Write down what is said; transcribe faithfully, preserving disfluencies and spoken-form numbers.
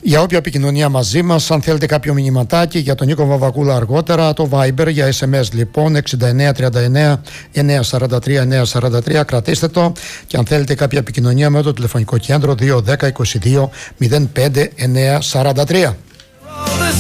Για όποια επικοινωνία μαζί μας, αν θέλετε κάποιο μηνυματάκι για τον Νίκο Βαβακούλα αργότερα, το Viber για ες εμ ες λοιπόν εξήντα εννέα τριάντα εννέα εννιακόσια σαράντα τρία εννιακόσια σαράντα τρία, κρατήστε το, και αν θέλετε κάποια επικοινωνία με το τηλεφωνικό κέντρο δύο ένα μηδέν είκοσι δύο μηδέν πέντε εννιακόσια σαράντα τρία.